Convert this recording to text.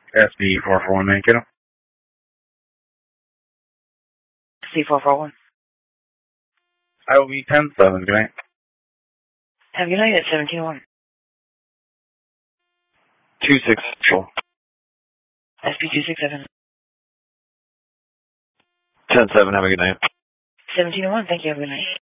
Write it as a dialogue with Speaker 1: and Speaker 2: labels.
Speaker 1: SB441, man, kiddo.
Speaker 2: C441.
Speaker 1: IOB 10-7, good night.
Speaker 2: Have a good night at 17-1.
Speaker 3: 26 Central.
Speaker 2: SB267.
Speaker 3: 10-7, have a good night.
Speaker 2: 17-1, thank you, have a good night.